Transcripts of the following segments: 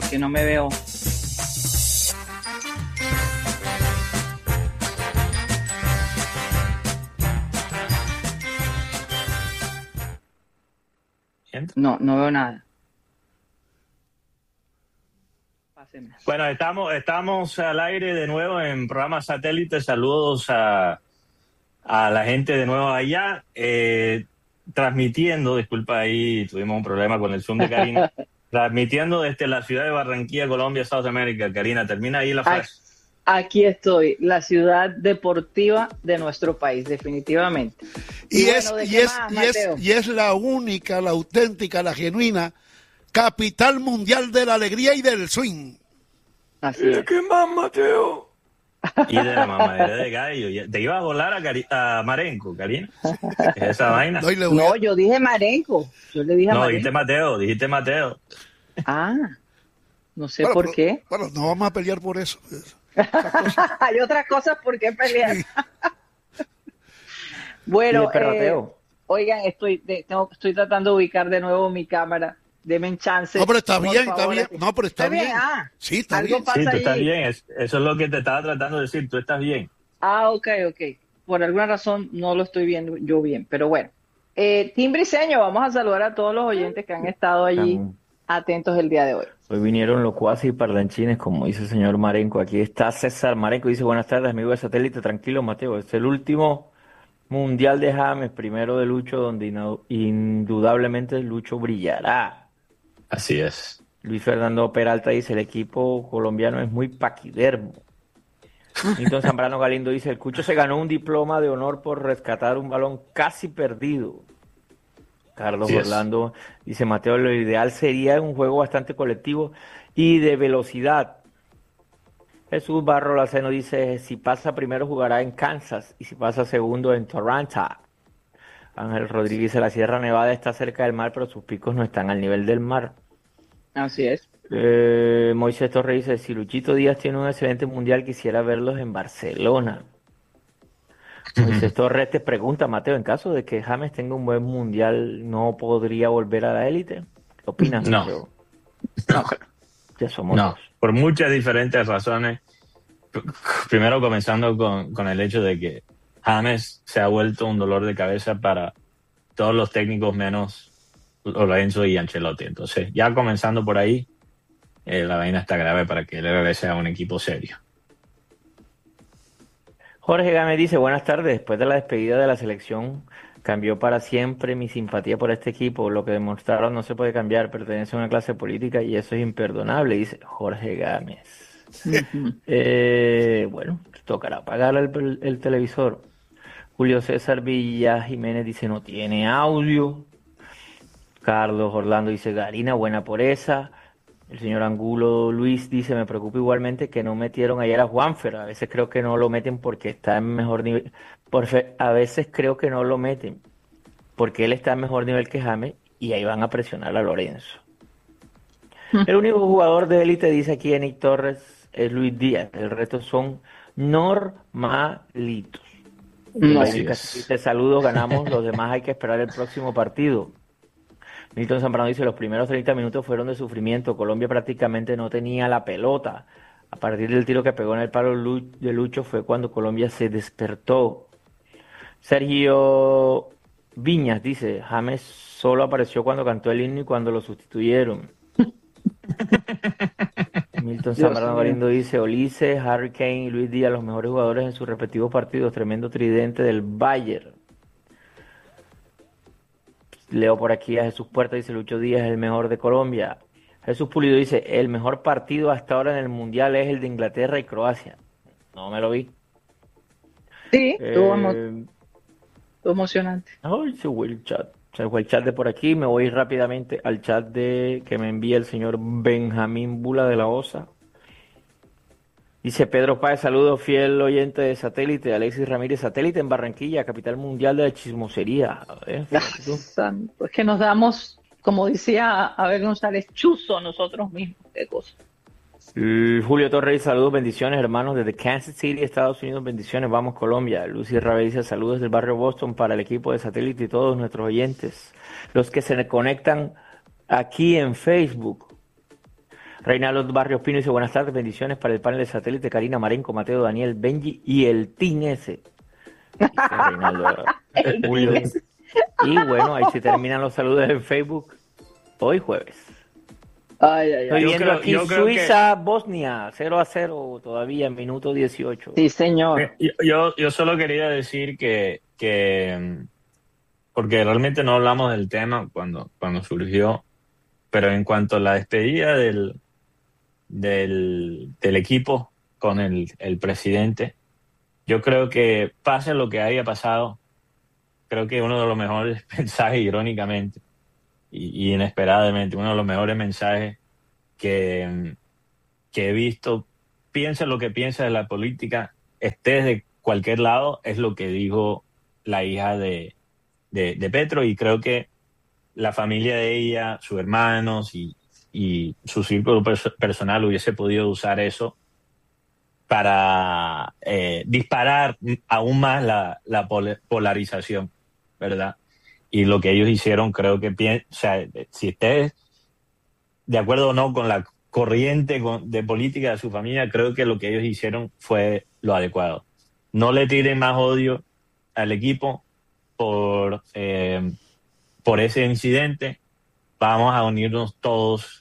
que no me veo. No, no veo nada. Pásenme. Bueno, estamos al aire de nuevo en programa Satélite. Saludos a la gente de nuevo allá. Transmitiendo, disculpa, ahí tuvimos un problema con el Zoom de Karina. Transmitiendo desde la ciudad de Barranquilla, Colombia, South America. Karina, termina ahí la frase. Aquí estoy, la ciudad deportiva de nuestro país, definitivamente. Y es la única, la auténtica, la genuina capital mundial de la alegría y del swing. Así es. ¿Qué más, Mateo? Y de la mamadera de gallo. ¿Te iba a volar a Marenco, Karina? ¿Es esa vaina? No, yo dije Marenco. Yo le dije a Marenco. Dijiste Mateo. Ah, no sé por qué. Bueno, no vamos a pelear por eso. Hay otras cosas por qué pelear. Sí. Bueno, oigan, estoy tratando de ubicar de nuevo mi cámara. Deme chance. No, pero está bien. No, pero está bien. Sí, está bien. Sí, tú estás bien. Eso es lo que te estaba tratando de decir. Tú estás bien. Ok. Por alguna razón no lo estoy viendo yo bien, pero bueno. Tim Briseño, vamos a saludar a todos los oyentes que han estado allí atentos el día de hoy. Hoy vinieron los cuasi parlanchines, como dice el señor Marenco. Aquí está César Marenco, dice: buenas tardes, amigo de Satélite. Tranquilo, Mateo, es el último mundial de James, primero de Lucho, donde indudablemente Lucho brillará. Así es. Luis Fernando Peralta dice: el equipo colombiano es muy paquidermo. Milton Zambrano Galindo dice: el Cucho se ganó un diploma de honor por rescatar un balón casi perdido. Carlos Orlando dice: Mateo, lo ideal sería un juego bastante colectivo y de velocidad. Jesús Barro Laceno dice: si pasa primero jugará en Kansas y si pasa segundo en Toronto. Ángel Rodríguez dice: la Sierra Nevada está cerca del mar, pero sus picos no están al nivel del mar. Así es. Moisés Torres dice: si Luchito Díaz tiene un excelente mundial, quisiera verlos en Barcelona. Moisés Torres te pregunta: Mateo, en caso de que James tenga un buen mundial, ¿no podría volver a la élite? ¿Qué opinas, Mateo? No. Ya somos dos. Por muchas diferentes razones. Primero comenzando con el hecho de que James se ha vuelto un dolor de cabeza para todos los técnicos menos Lorenzo y Ancelotti. Entonces, ya comenzando por ahí, la vaina está grave para que él regrese a un equipo serio. Jorge Gámez dice: buenas tardes, después de la despedida de la selección cambió para siempre mi simpatía por este equipo, lo que demostraron no se puede cambiar, pertenece a una clase política y eso es imperdonable, dice Jorge Gámez. Bueno, tocará apagar el televisor. Julio César Villa Jiménez dice: no tiene audio. Carlos Orlando dice: Garina, buena por esa. El señor Angulo Luis dice: me preocupa igualmente que no metieron ayer a Juanfer. A veces creo que no lo meten porque está en mejor nivel. A veces creo que no lo meten porque él está en mejor nivel que James y ahí van a presionar a Lorenzo. El único jugador de élite, dice aquí Enick Torres, es Luis Díaz. El resto son normalitos. Te saludo, ganamos. Los demás hay que esperar el próximo partido. Milton Zambrano dice: los primeros 30 minutos fueron de sufrimiento. Colombia prácticamente no tenía la pelota. A partir del tiro que pegó en el palo de Lucho fue cuando Colombia se despertó. Sergio Viñas dice: James solo apareció cuando cantó el himno y cuando lo sustituyeron. Milton Zambrano Galindo dice: Ulises, Harry Kane y Luis Díaz, los mejores jugadores en sus respectivos partidos. Tremendo tridente del Bayern. Leo por aquí a Jesús Puerta, dice: Lucho Díaz es el mejor de Colombia. Jesús Pulido dice: el mejor partido hasta ahora en el Mundial es el de Inglaterra y Croacia. No me lo vi. Sí, estuvo emocionante. Ay, se fue el chat. Se fue el chat de por aquí. Me voy rápidamente al chat que me envía el señor Benjamín Bula de la Osa. Dice Pedro Páez: saludos, fiel oyente de Satélite. Alexis Ramírez: Satélite en Barranquilla, capital mundial de la chismosería. Pues que nos damos, como decía Abel González, chuzo nosotros mismos. Qué cosa. Julio Torrey: saludos, bendiciones, hermanos, desde Kansas City, Estados Unidos. Bendiciones, vamos Colombia. Lucy Rabe dice: saludos del barrio Boston para el equipo de Satélite y todos nuestros oyentes, los que se conectan aquí en Facebook. Reinaldo Barrios Pino dice, buenas tardes, bendiciones para el panel de satélite, Karina Marenco, Mateo, Daniel, Benji y el Team S. Dice Reinaldo. Julio. Y bueno, ahí se terminan los saludos en Facebook hoy jueves. Estoy viendo aquí Suiza, Bosnia, 0-0 todavía en minuto 18. Sí, señor. Yo solo quería decir que porque realmente no hablamos del tema cuando surgió, pero en cuanto a la despedida del equipo con el presidente, yo creo que pase lo que haya pasado, creo que uno de los mejores mensajes, irónicamente y inesperadamente, uno de los mejores mensajes que he visto, piensa lo que piensa de la política, estés de cualquier lado, es lo que dijo la hija de Petro, y creo que la familia de ella, sus hermanos y su círculo personal hubiese podido usar eso para disparar aún más la polarización, ¿verdad? Y lo que ellos hicieron, creo que, o sea, si estés de acuerdo o no con la corriente de política de su familia, creo que lo que ellos hicieron fue lo adecuado. No le tiren más odio al equipo por ese incidente. Vamos a unirnos todos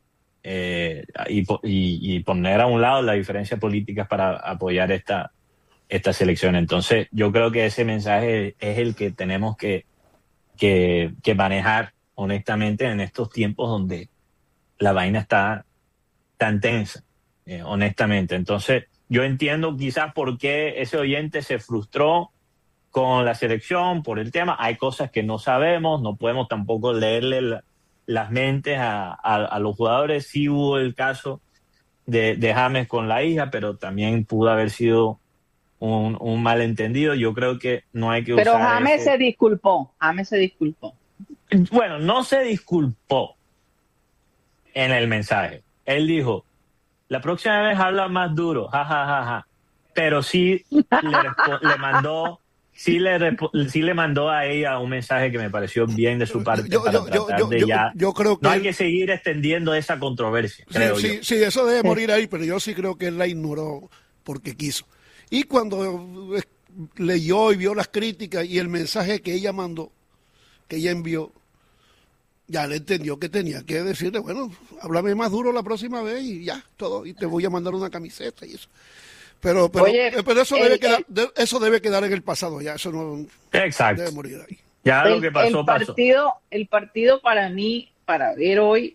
y poner a un lado las diferencias políticas para apoyar esta selección. Entonces, yo creo que ese mensaje es el que tenemos que manejar honestamente en estos tiempos donde la vaina está tan tensa, honestamente. Entonces, yo entiendo quizás por qué ese oyente se frustró con la selección por el tema. Hay cosas que no sabemos, no podemos tampoco leerle las mentes a los jugadores. Sí hubo el caso de James con la hija, pero también pudo haber sido un malentendido. Yo creo que no hay que pero usar James se disculpó. Bueno, no se disculpó en el mensaje. Él dijo, la próxima vez habla más duro, ja. Pero sí le mandó... Sí le mandó a ella un mensaje que me pareció bien de su parte yo creo que no hay que seguir extendiendo esa controversia, creo yo. Sí, eso debe morir ahí, pero yo sí creo que él la ignoró porque quiso. Y cuando leyó y vio las críticas y el mensaje que ella mandó, que ella envió, ya le entendió que tenía que decirle, bueno, háblame más duro la próxima vez y ya, todo, y te voy a mandar una camiseta y eso. Pero eso debe quedar en el pasado, ya eso no debe morir ahí. Ya lo que pasó. El partido para mí, para ver hoy,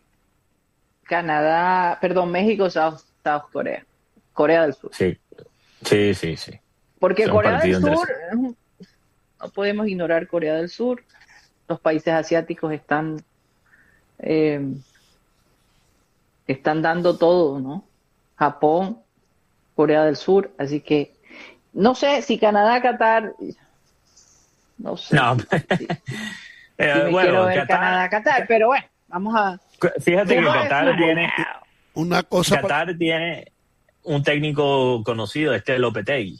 México, South Corea, Corea del Sur. Sí. Porque Corea del Sur, no podemos ignorar Corea del Sur. Los países asiáticos están dando todo, ¿no? Japón, Corea del Sur, así que no sé si Canadá, Qatar, no sé. No. Quiero ver Canadá, pero bueno, vamos a... Fíjate que Qatar Qatar tiene un técnico conocido, Lopetegui.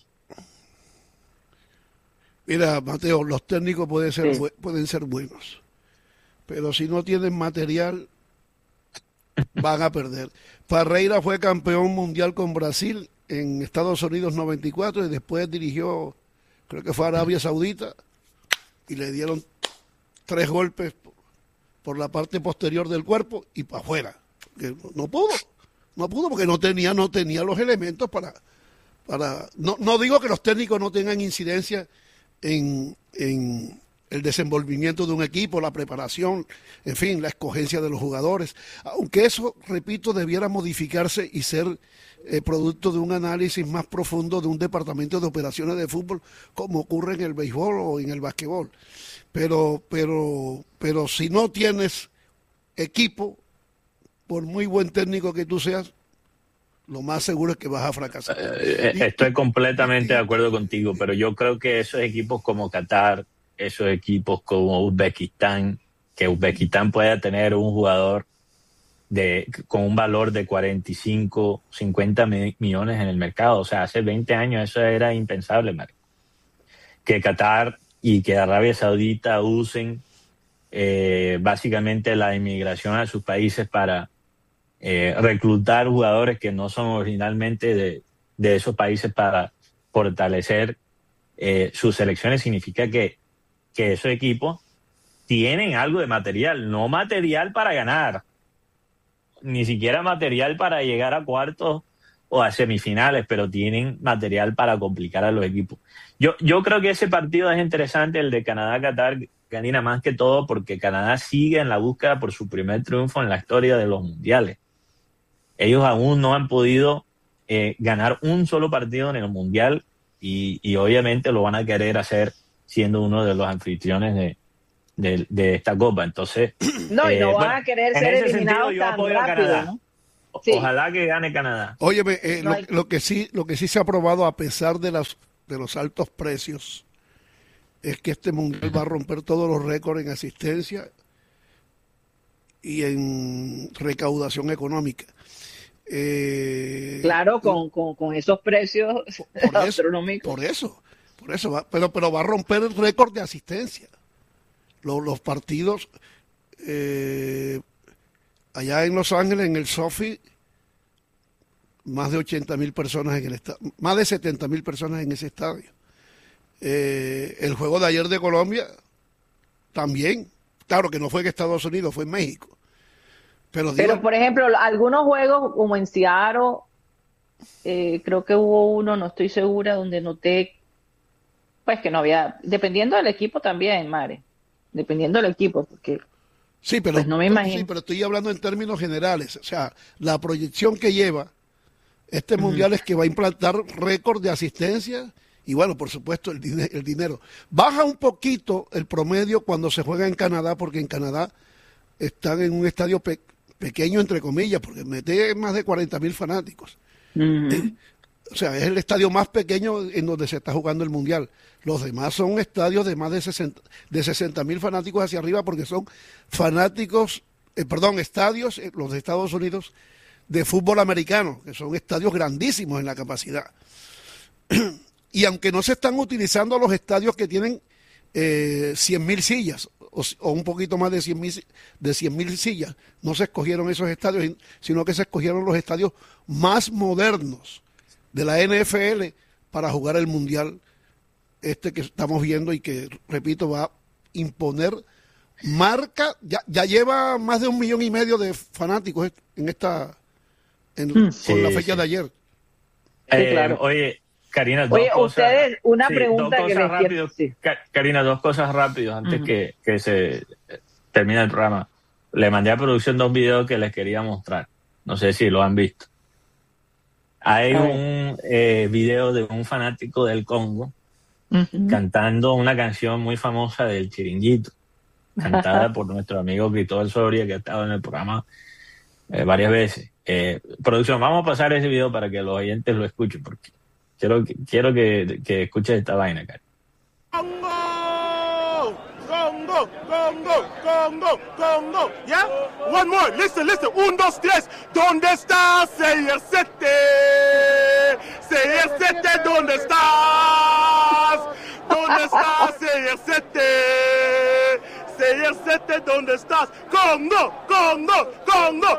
Mira, Mateo, los técnicos pueden ser buenos, pero si no tienen material, van a perder. Parreira fue campeón mundial con Brasil en Estados Unidos 94 y después dirigió, creo que fue Arabia Saudita, y le dieron 3 golpes por la parte posterior del cuerpo y para afuera. No pudo porque no tenía los elementos para no digo que los técnicos no tengan incidencia en el desenvolvimiento de un equipo, la preparación, en fin, la escogencia de los jugadores, aunque eso, repito, debiera modificarse y ser producto de un análisis más profundo de un departamento de operaciones de fútbol, como ocurre en el béisbol o en el basquetbol. Pero si no tienes equipo, por muy buen técnico que tú seas, lo más seguro es que vas a fracasar. Estoy completamente de acuerdo contigo, pero yo creo que esos equipos como Qatar, esos equipos como Uzbekistán, que Uzbekistán pueda tener un jugador con un valor de 45, 50 millones en el mercado. O sea, hace 20 años eso era impensable, Mario. Que Qatar y que Arabia Saudita usen básicamente la inmigración a sus países para reclutar jugadores que no son originalmente de esos países para fortalecer sus selecciones, significa que esos equipos tienen algo de material, no material para ganar, ni siquiera material para llegar a cuartos o a semifinales, pero tienen material para complicar a los equipos. Yo creo que ese partido es interesante, el de Canadá-Qatar, Karina, más que todo porque Canadá sigue en la búsqueda por su primer triunfo en la historia de los mundiales. Ellos aún no han podido ganar un solo partido en el mundial y obviamente lo van a querer hacer siendo uno de los anfitriones de esta copa. Entonces, no, y no van a querer ser eliminados tan rápido, ¿no? Sí. Ojalá que gane Canadá. Óyeme, lo que sí se ha probado a pesar de los altos precios es que este mundial va a romper todos los récords en asistencia y en recaudación económica. Claro, con esos precios astronómicos. Por eso va, pero va a romper el récord de asistencia. Los partidos allá en Los Ángeles, en el SoFi, más de 80,000 personas en el estadio, más de 70,000 personas en ese estadio. El juego de ayer de Colombia también, claro que no fue en Estados Unidos, fue en México. Pero por ejemplo, algunos juegos como en Seattle, creo que hubo uno, no estoy segura, donde noté pues que no había, dependiendo del equipo también, Mare, dependiendo del equipo, porque sí, pero pues no me imagino. Sí, pero estoy hablando en términos generales, o sea, la proyección que lleva este mundial es que va a implantar récord de asistencia y bueno, por supuesto el dinero. Baja un poquito el promedio cuando se juega en Canadá, porque en Canadá están en un estadio pequeño, entre comillas, porque mete más de 40,000 fanáticos. O sea, es el estadio más pequeño en donde se está jugando el mundial. Los demás son estadios de más de 60,000 fanáticos hacia arriba, porque son estadios, los de Estados Unidos, de fútbol americano, que son estadios grandísimos en la capacidad. Y aunque no se están utilizando los estadios que tienen 100,000 sillas, o un poquito más de 100,000 sillas, no se escogieron esos estadios, sino que se escogieron los estadios más modernos de la NFL para jugar el mundial que estamos viendo y que, repito, va a imponer marca. Ya lleva más de 1,5 millones de fanáticos con la fecha de ayer. Sí, claro. Oye, Karina, ustedes, una pregunta que les quiero. Sí. Karina, 2 cosas rápidas antes que se termine el programa. Le mandé a producción 2 videos que les quería mostrar. No sé si lo han visto. Hay un video de un fanático del Congo cantando una canción muy famosa del Chiringuito, cantada por nuestro amigo Cristóbal Soria, que ha estado en el programa varias veces. Producción, vamos a pasar ese video para que los oyentes lo escuchen, porque quiero que escuches esta vaina, Cari. Congo, Congo, Congo, Congo. Yeah? One more. Listen. 1, 2, 3. ¿Dónde estás, CR7? CR7, ¿dónde estás? ¿Dónde estás, CR7? CR7, ¿dónde estás? Congo, Congo, Congo.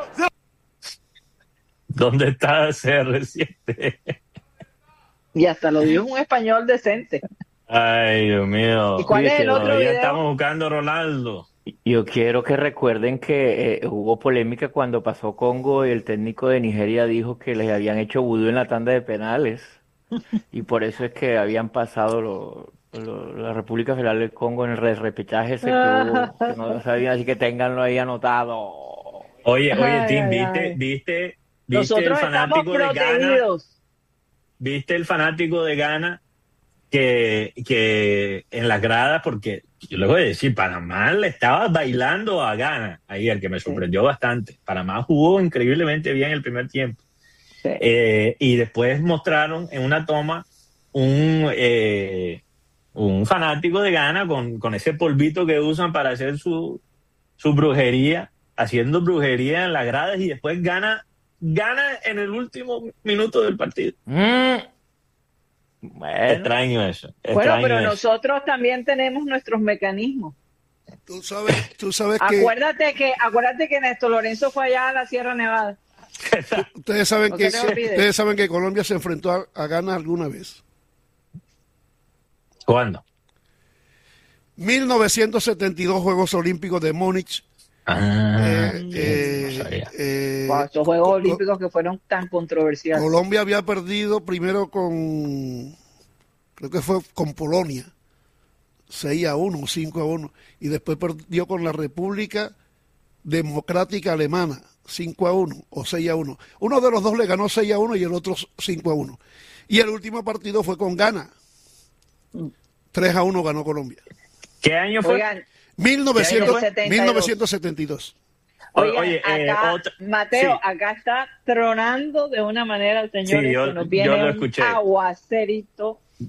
¿Dónde está CR7? Y hasta lo dijo un español decente. Ay, Dios mío. ¿Y cuál es el otro video? Estamos buscando a Ronaldo. Yo quiero que recuerden que hubo polémica cuando pasó Congo y el técnico de Nigeria dijo que les habían hecho vudú en la tanda de penales y por eso es que habían pasado la República Federal del Congo en el repechaje ese que hubo, que no lo sabían, así que ténganlo ahí anotado. Oye, Tim, ¿viste Nosotros el fanático estamos protegidos. de Ghana? ¿Viste el fanático de Ghana que en las gradas, porque yo les voy a decir, Panamá le estaba bailando a Ghana ayer, que me sorprendió bastante. Panamá jugó increíblemente bien el primer tiempo. Sí. Y después mostraron en una toma un fanático de Ghana con ese polvito que usan para hacer su brujería, haciendo brujería en las gradas, y después gana en el último minuto del partido. Bueno, extraño eso. Pero nosotros también tenemos nuestros mecanismos. Tú sabes que... Acuérdate que Néstor Lorenzo fue allá a la Sierra Nevada. Ustedes saben No que se te olvide. ustedes saben que Colombia se enfrentó a Ghana alguna vez. ¿Cuándo? 1972 Juegos Olímpicos de Múnich. No sabía. Wow, estos Juegos Olímpicos que fueron tan controversiales. Colombia había perdido primero creo que fue con Polonia, 6-1, 5-1, y después perdió con la República Democrática Alemana, 5-1 o 6-1. Uno de los dos le ganó 6-1 y el otro 5-1. Y el último partido fue con Ghana. 3-1 ganó Colombia. ¿Qué año fue? Oigan, 1972. oigan, Oye, acá, Mateo, sí. acá está tronando de una manera el señor. Sí, yo que nos lo viene un escuché. aguacerito